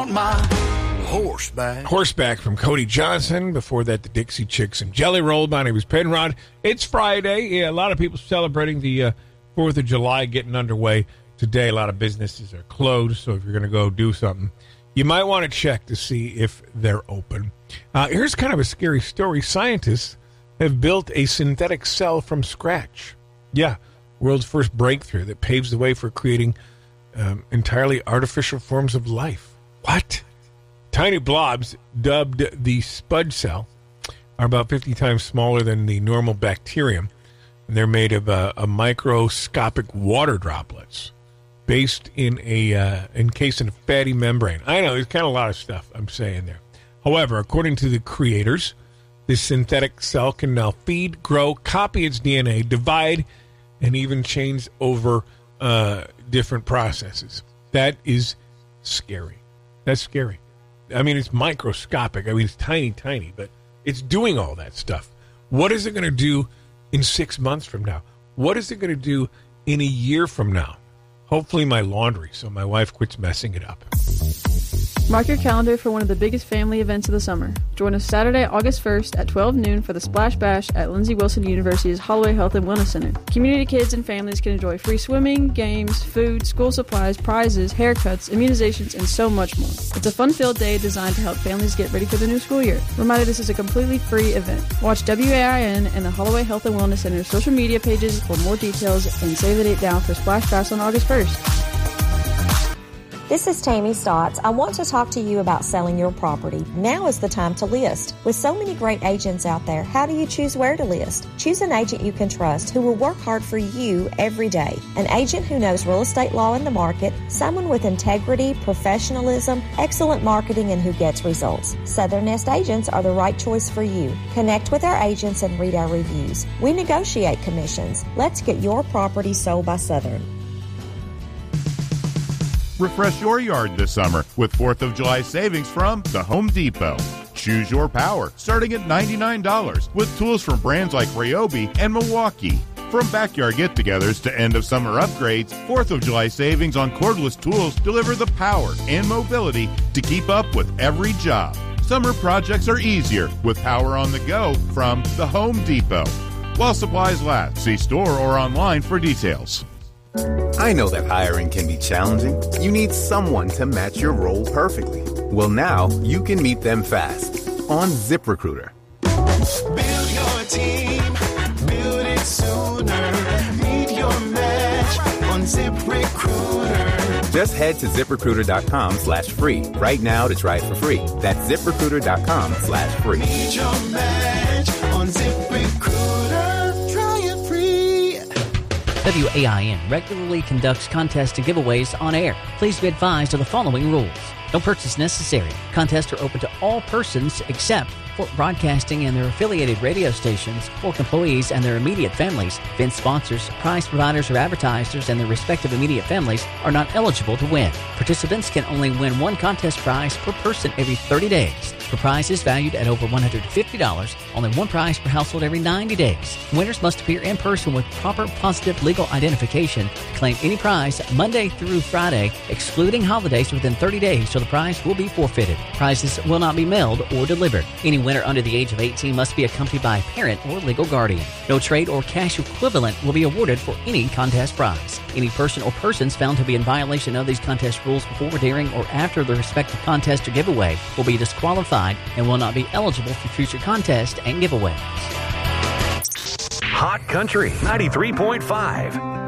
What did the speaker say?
want my horseback. Horseback from Cody Johnson. Before that, the Dixie Chicks and Jelly Roll. My name is Penrod. It's Friday. Yeah, a lot of people celebrating the 4th of July getting underway today. A lot of businesses are closed, so if you're going to go do something, you might want to check to see if they're open. Here's kind of a scary story. Scientists have built a synthetic cell from scratch. Yeah, world's first breakthrough that paves the way for creating entirely artificial forms of life. What? Tiny blobs, dubbed the spud cell, are about 50 times smaller than the normal bacterium, and they're made of microscopic water droplets based in encased in a fatty membrane. I know, there's kind of a lot of stuff I'm saying there. However, according to the creators, this synthetic cell can now feed, grow, copy its DNA, divide, and even change over different processes. That is scary. That's scary. I mean, it's microscopic. I mean, it's tiny, tiny, but it's doing all that stuff. What is it going to do in 6 months from now? What is it going to do in a year from now? Hopefully my laundry, so my wife quits messing it up. Mark your calendar for one of the biggest family events of the summer. Join us Saturday, August 1st at 12 noon for the Splash Bash at Lindsey Wilson University's Holloway Health and Wellness Center. Community kids and families can enjoy free swimming, games, food, school supplies, prizes, haircuts, immunizations, and so much more. It's a fun-filled day designed to help families get ready for the new school year. Reminder, this is a completely free event. Watch WAIN and the Holloway Health and Wellness Center's social media pages for more details and save the date down for Splash Bash on August 1st. This is Tammy Stotts. I want to talk to you about selling your property. Now is the time to list. With so many great agents out there, how do you choose where to list? Choose an agent you can trust who will work hard for you every day. An agent who knows real estate law and the market, someone with integrity, professionalism, excellent marketing, and who gets results. Southern Nest agents are the right choice for you. Connect with our agents and read our reviews. We negotiate commissions. Let's get your property sold by Southern. Refresh your yard this summer with 4th of July savings from the Home Depot. Choose your power, starting at $99, with tools from brands like Ryobi and Milwaukee. From backyard get-togethers to end-of-summer upgrades, 4th of July savings on cordless tools deliver the power and mobility to keep up with every job. Summer projects are easier with power on the go from the Home Depot. While supplies last, see store or online for details. I know that hiring can be challenging. You need someone to match your role perfectly. Well, now you can meet them fast on ZipRecruiter. Build your team, build it sooner. Meet your match on ZipRecruiter. Just head to ZipRecruiter.com/free right now to try it for free. That's ZipRecruiter.com/free. Meet your match on ZipRecruiter. Try it free. WAIN regularly conducts contests and giveaways on air. Please be advised of the following rules. No purchase necessary. Contests are open to all persons except Fork Broadcasting and their affiliated radio stations, Fork employees and their immediate families, event sponsors, prize providers, or advertisers and their respective immediate families are not eligible to win. Participants can only win one contest prize per person every 30 days. For prizes valued at over $150, only one prize per household every 90 days. Winners must appear in person with proper positive legal identification to claim any prize Monday through Friday, excluding holidays within 30 days, so the prize will be forfeited. Prizes will not be mailed or delivered. Any winner under the age of 18 must be accompanied by a parent or legal guardian. No trade or cash equivalent will be awarded for any contest prize. Any person or persons found to be in violation of these contest rules before, during, or after the respective contest or giveaway will be disqualified and will not be eligible for future contests and giveaways. Hot Country 93.5.